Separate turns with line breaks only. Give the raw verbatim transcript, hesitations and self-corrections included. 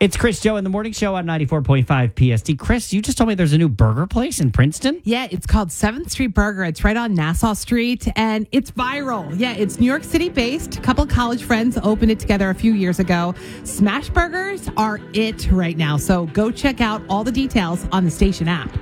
It's Chris Joe in the Morning Show on ninety-four point five P S T. Chris, you just told me there's a new burger place in Princeton?
Yeah, it's called seventh Street Burger. It's right on Nassau Street, and it's viral. Yeah, it's New York City based. A couple of college friends opened it together a few years ago. Smash burgers are it right now, so go check out all the details on the station app.